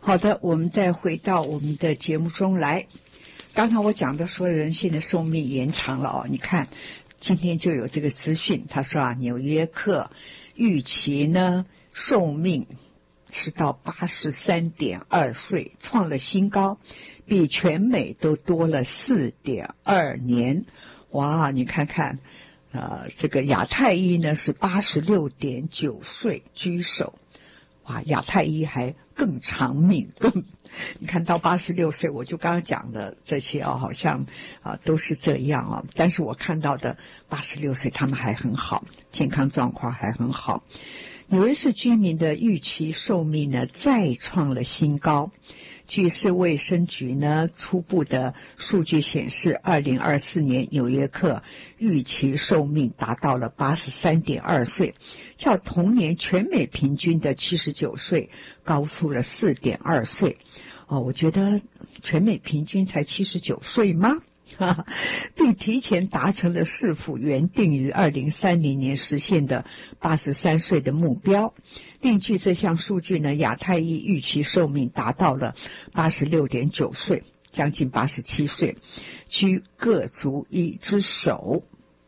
好的，我们再回到我们的节目中来。刚才我讲的说人性的寿命延长了你看今天就有这个资讯，他说纽约客预期呢寿命是到83.2岁，创了新高，比全美都多了4.2年。哇，你看看这个亚太一呢是86.9岁居首。哇，亚太一还更长命，你看到86岁，我就刚刚讲的这些好像都是这样但是我看到的86岁他们还很好，健康状况还很好。纽约市居民的预期寿命呢再创了新高。据市卫生局呢初步的数据显示，2024年纽约客预期寿命达到了83.2岁，较同年全美平均的79岁高出了4.2岁。我觉得全美平均才79岁吗？并提前达成了市府原定于2030年实现的83岁的目标。另据这项数据呢，亚太一预期寿命达到了86.9岁，将近87岁，居各族裔之首。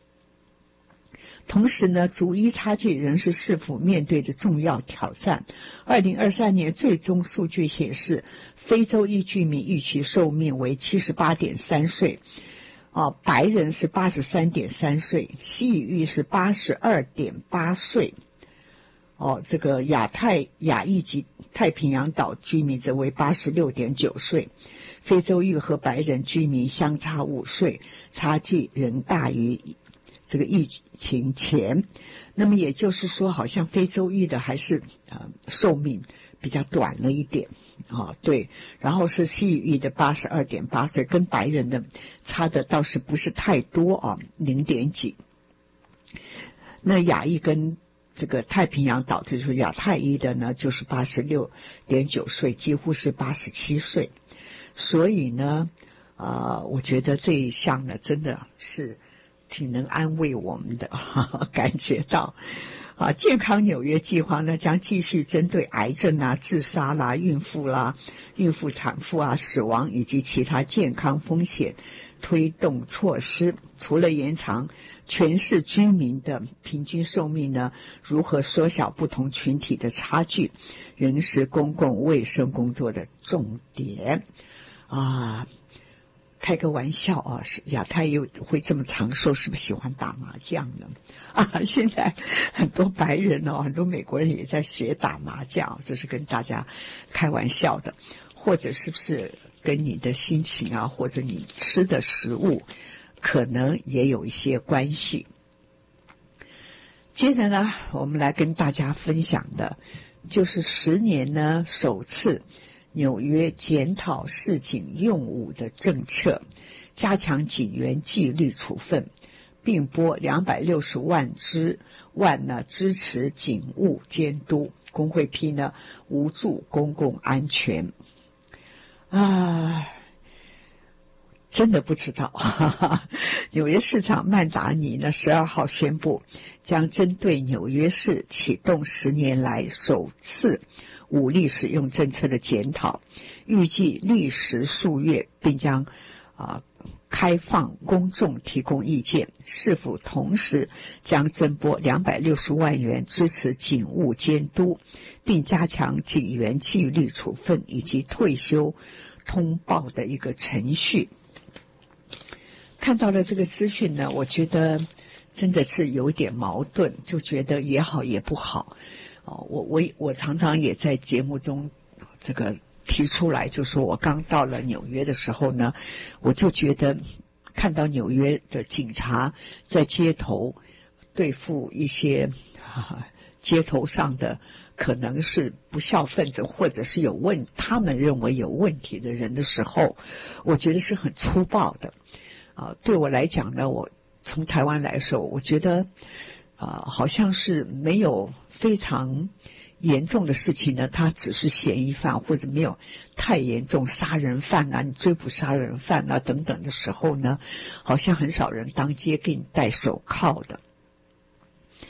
同时呢，族裔差距仍是市府面对的重要挑战。2023年最终数据显示，非洲裔居民预期寿命为78.3岁，白人是83.3岁，西裔是82.8岁。这个亚裔及太平洋岛居民则为86.9岁，非洲裔和白人居民相差5岁，差距仍大于这个疫情前。那么也就是说，好像非洲裔的还是寿命比较短了一点对。然后是西裔的82.8岁，跟白人的差的倒是不是太多0点几。那亚裔跟这个太平洋岛就是亚太裔的呢，就是 86.9 岁，几乎是87岁。所以呢我觉得这一项呢真的是挺能安慰我们的感觉到健康纽约计划呢将继续针对癌症自杀孕妇产妇死亡以及其他健康风险推动措施。除了延长全市居民的平均寿命呢，如何缩小不同群体的差距仍是公共卫生工作的重点开个玩笑亚太又会这么长寿，是不是喜欢打麻将呢？现在很多白人很多美国人也在学打麻将，这是跟大家开玩笑的。或者是不是跟你的心情或者你吃的食物可能也有一些关系。接着呢，我们来跟大家分享的就是10年呢首次纽约检讨市警用武的政策，加强警员纪律处分，并拨260万呢支持警务监督。工会批呢无助公共安全。真的不知道纽约市长曼达尼呢12号宣布，将针对纽约市启动10年来首次武力使用政策的检讨，预计历时数月，并将开放公众提供意见。市府同时将增拨260万元支持警务监督，并加强警员纪律处分以及退休通报的一个程序。看到了这个资讯呢，我觉得真的是有点矛盾，就觉得也好也不好。我常常也在节目中这个提出来，就说我刚到了纽约的时候呢，我就觉得看到纽约的警察在街头对付一些街头上的可能是不孝分子，或者是他们认为有问题的人的时候，我觉得是很粗暴的。对我来讲呢，我从台湾来说，我觉得好像是没有非常严重的事情呢，他只是嫌疑犯，或者没有太严重杀人犯你追捕杀人犯等等的时候呢，好像很少人当街给你戴手铐的。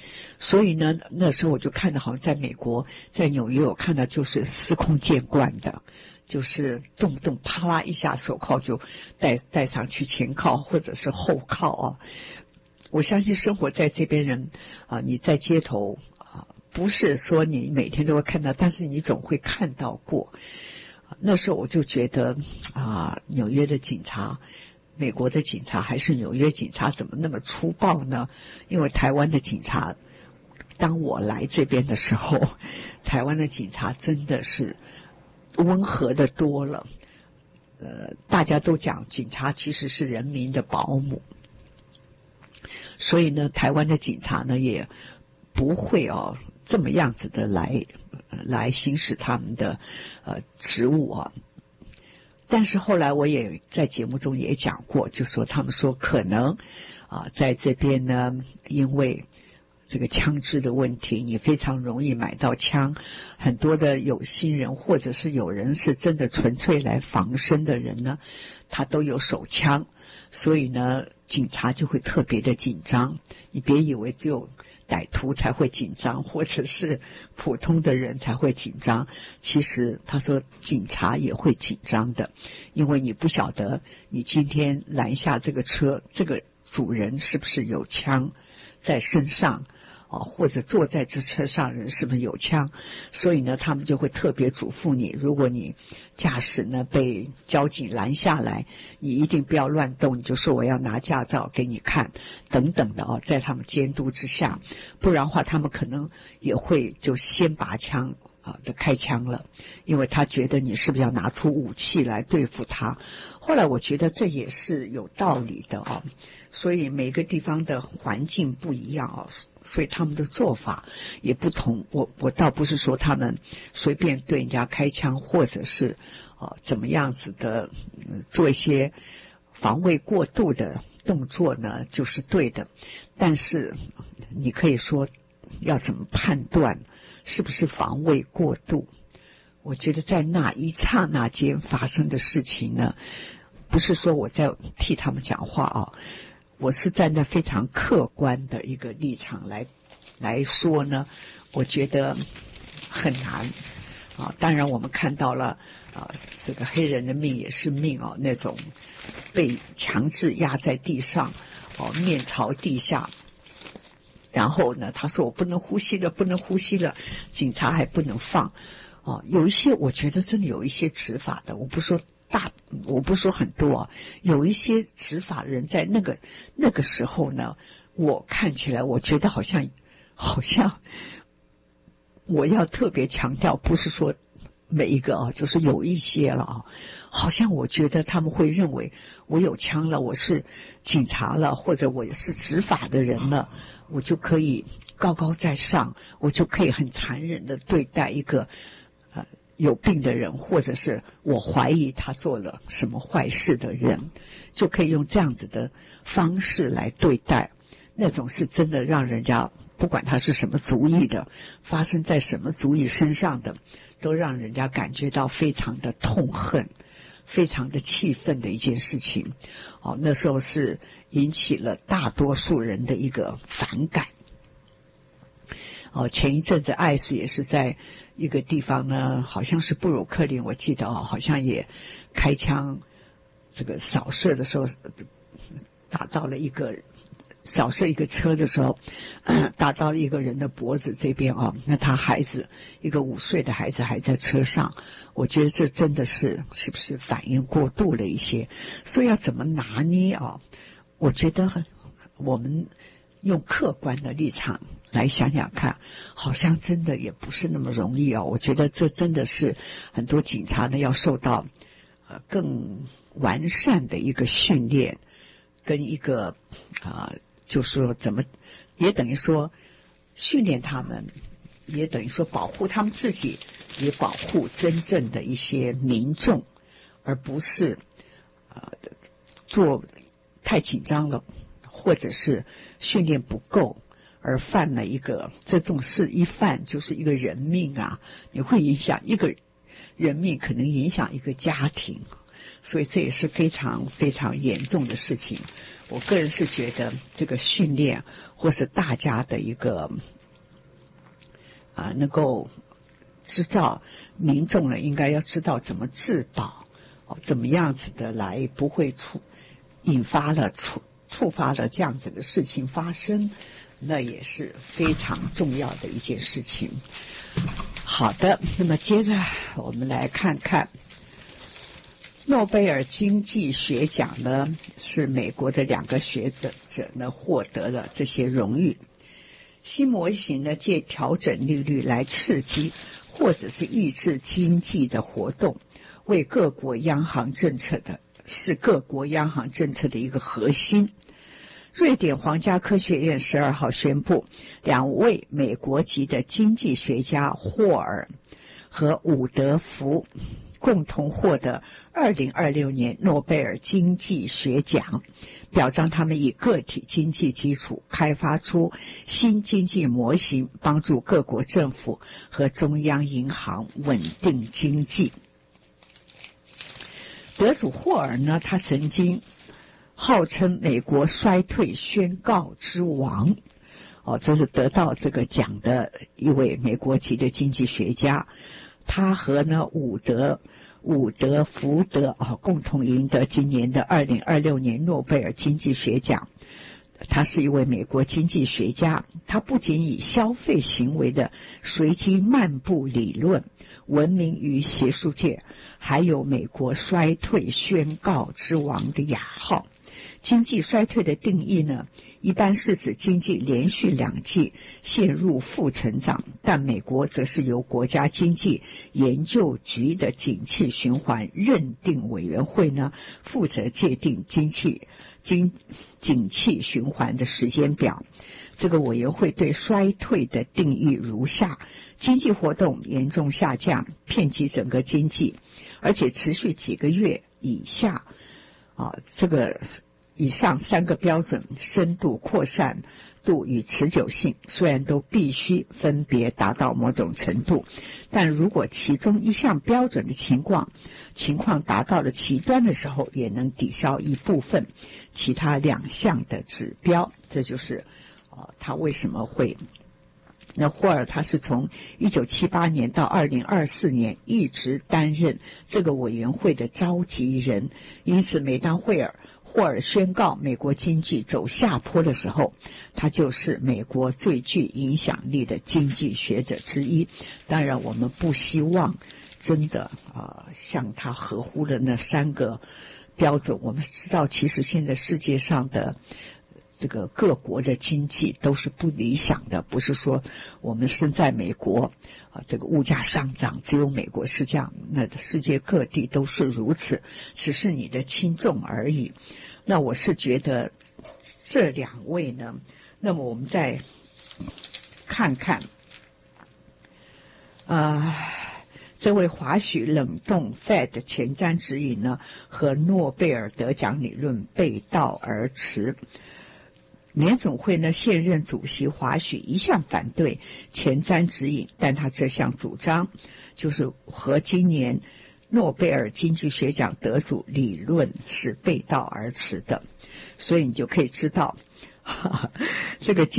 所以呢，那时候我就看到好像在美国，在纽约，我看到就是司空见惯的，就是动不动啪啦一下手铐就戴上去，前铐或者是后铐啊。我相信生活在这边人你在街头不是说你每天都会看到，但是你总会看到过。那时候我就觉得纽约的警察，美国的警察还是纽约警察怎么那么粗暴呢？因为台湾的警察，当我来这边的时候，台湾的警察真的是温和的多了。大家都讲警察其实是人民的保姆，所以呢，台湾的警察呢也不会这么样子的来行使他们的职务但是后来我也在节目中也讲过，就说他们说可能在这边呢，因为这个枪支的问题，你非常容易买到枪，很多的有心人或者是有人是真的纯粹来防身的人呢，他都有手枪，所以呢警察就会特别的紧张。你别以为只有歹徒才会紧张，或者是普通的人才会紧张，其实他说警察也会紧张的，因为你不晓得你今天拦下这个车，这个主人是不是有枪在身上或者坐在这车上人是不是有枪，所以呢他们就会特别嘱咐你，如果你驾驶呢被交警拦下来，你一定不要乱动，你就说我要拿驾照给你看等等的在他们监督之下，不然的话他们可能也会就先拔枪的开枪了，因为他觉得你是不是要拿出武器来对付他。后来我觉得这也是有道理的所以每个地方的环境不一样所以他们的做法也不同。我倒不是说他们随便对人家开枪，或者是怎么样子的做一些防卫过度的动作呢就是对的，但是你可以说要怎么判断是不是防卫过度。我觉得在那一刹那间发生的事情呢，不是说我在替他们讲话我是站在非常客观的一个立场来说呢，我觉得很难当然我们看到了这个黑人的命也是命那种被强制压在地上面朝地下，然后呢他说我不能呼吸了不能呼吸了，警察还不能放有一些我觉得真的有一些执法的，我不说很多有一些执法的人在那个时候呢，我看起来我觉得好像我要特别强调，不是说每一个就是有一些了好像我觉得他们会认为我有枪了，我是警察了，或者我是执法的人了，我就可以高高在上，我就可以很残忍的对待一个有病的人，或者是我怀疑他做了什么坏事的人，就可以用这样子的方式来对待。那种是真的让人家不管他是什么族裔的，发生在什么族裔身上的，都让人家感觉到非常的痛恨，非常的气愤的一件事情那时候是引起了大多数人的一个反感前一阵子艾斯也是在一个地方呢，好像是布鲁克林，我记得好像也开枪这个扫射的时候打到了扫射一个车的时候打到了一个人的脖子这边那他孩子一个5岁的孩子还在车上，我觉得这真的是不是反应过度了一些，所以要怎么拿捏我觉得我们用客观的立场来想想看，好像真的也不是那么容易我觉得这真的是很多警察呢要受到更完善的一个训练，跟一个就是说怎么也等于说训练他们，也等于说保护他们自己，也保护真正的一些民众，而不是做太紧张了，或者是训练不够而犯了一个这种事，一犯就是一个人命你会影响一个人命，可能影响一个家庭，所以这也是非常非常严重的事情。我个人是觉得这个训练或是大家的一个能够知道民众呢应该要知道怎么自保，怎么样子的来不会触发了这样子的事情发生，那也是非常重要的一件事情。好的，那么接着我们来看看诺贝尔经济学奖呢，是美国的2个学者呢获得了这些荣誉。新模型呢借调整利率来刺激或者是抑制经济的活动，为各国央行政策的一个核心。瑞典皇家科学院12号宣布，2位美国籍的经济学家霍尔和伍德福共同获得2026年诺贝尔经济学奖，表彰他们以个体经济基础开发出新经济模型，帮助各国政府和中央银行稳定经济。得主霍尔呢，他曾经号称美国衰退宣告之王，这是得到这个奖的一位美国籍的经济学家。他和呢伍德福德共同赢得今年的2026年诺贝尔经济学奖。他是一位美国经济学家，他不仅以消费行为的随机漫步理论闻名于学术界，还有美国衰退宣告之王的雅号。经济衰退的定义呢，一般是指经济连续2季陷入负成长，但美国则是由国家经济研究局的景气循环认定委员会呢负责界定景气循环的时间表。这个委员会对衰退的定义如下：经济活动严重下降，遍及整个经济，而且持续几个月以下。这个以上3个标准，深度、扩散度与持久性，虽然都必须分别达到某种程度，但如果其中一项标准的情况达到了极端的时候，也能抵消一部分其他2项的指标。这就是他为什么会。那霍尔他是从1978年到2024年一直担任这个委员会的召集人，因此每当霍尔宣告美国经济走下坡的时候，他就是美国最具影响力的经济学者之一。当然我们不希望真的像他合乎的那3个标准。我们知道其实现在世界上的这个各国的经济都是不理想的，不是说我们身在美国这个物价上涨只有美国是这样，那世界各地都是如此，只是你的轻重而已。那我是觉得这2位呢，那么我们再看看这位华许冷冻 Fed 前瞻指引呢和诺贝尔得奖理论背道而驰。联总会呢现任主席华许一向反对前瞻指引，但他这项主张就是和今年诺贝尔经济学奖得主理论是背道而驰的。所以你就可以知道这个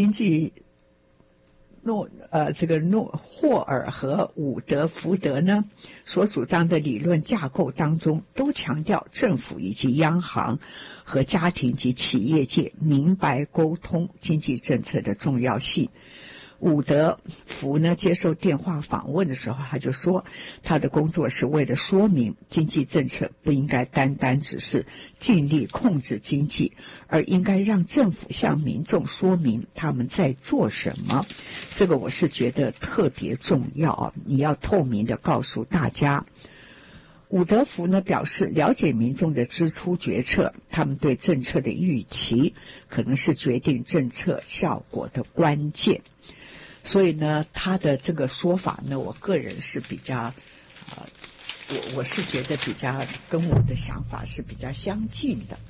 霍尔和伍德福德呢所主张的理论架构当中，都强调政府以及央行和家庭及企业界明白沟通经济政策的重要性。伍德福呢接受电话访问的时候，他就说他的工作是为了说明经济政策不应该单单只是尽力控制经济，而应该让政府向民众说明他们在做什么。这个我是觉得特别重要你要透明的告诉大家。伍德福呢表示，了解民众的支出决策，他们对政策的预期可能是决定政策效果的关键。所以呢他的这个说法呢，我个人是比较我是觉得比较跟我的想法是比较相近的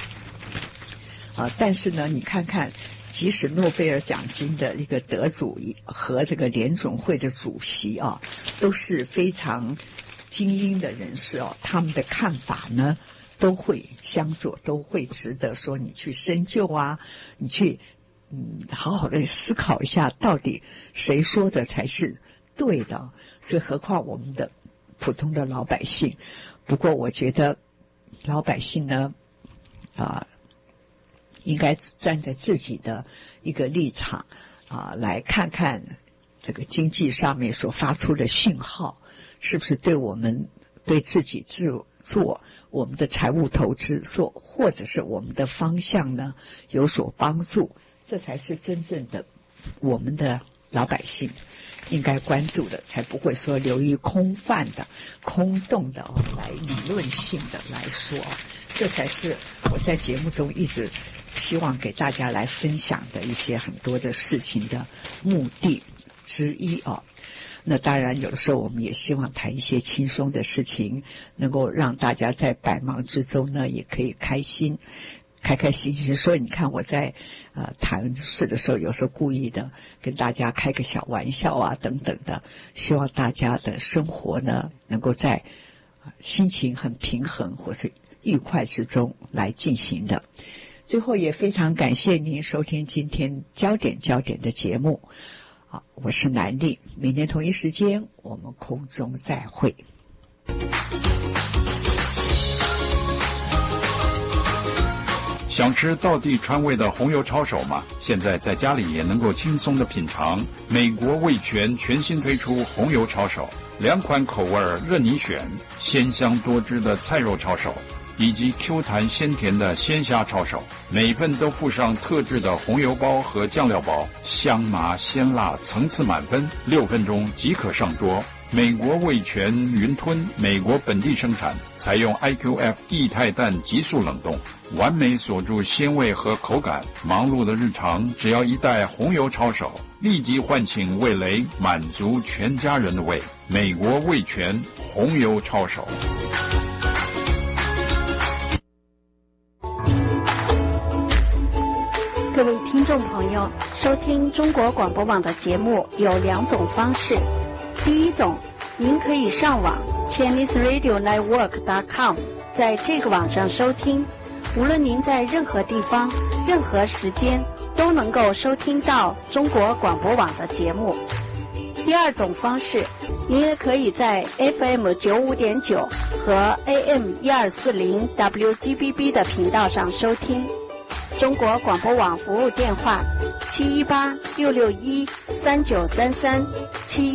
但是呢你看看，即使诺贝尔奖金的一个得主和这个联总会的主席都是非常精英的人士他们的看法呢都会相左，都会值得说你去深究你去好好的思考一下，到底谁说的才是对的，所以何况我们的普通的老百姓。不过我觉得老百姓呢应该站在自己的一个立场来看看这个经济上面所发出的讯号是不是对我们对自己做我们的财务投资或者是我们的方向呢有所帮助，这才是真正的我们的老百姓应该关注的，才不会说流于空泛的空洞的来理论性的来说，这才是我在节目中一直希望给大家来分享的一些很多的事情的目的之一那当然有的时候我们也希望谈一些轻松的事情，能够让大家在百忙之中呢也可以开心所以你看我在谈事的时候有时候故意的跟大家开个小玩笑等等的，希望大家的生活呢能够在心情很平衡或是愉快之中来进行的。最后也非常感谢您收听今天焦点的节目我是南俪，明天同一时间我们空中再会。 想吃道地川味的红油抄手吗？现在在家里也能够轻松的品尝。美国味全全新推出红油抄手，2款口味任你选，鲜香多汁的菜肉抄手以及 Q 弹鲜甜的鲜虾抄手，每一份都附上特制的红油包和酱料包，香麻鲜辣层次满分，6分钟即可上桌。美国味全云吞，美国本地生产，采用 IQF 液态氮急速冷冻，完美锁住鲜味和口感。忙碌的日常，只要一袋红油抄手，立即唤醒味蕾，满足全家人的胃。美国味全红油抄手。 各位听众朋友，收听中国广播网的节目有2种方式。第一种，您可以上网 ChineseRadioNetwork.com， 在这个网上收听，无论您在任何地方、任何时间都能够收听到中国广播网的节目。第二种方式，您也可以在 FM 95.9和 AM 1240 WGBB 的频道上收听。中国广播网服务电话718-661-3933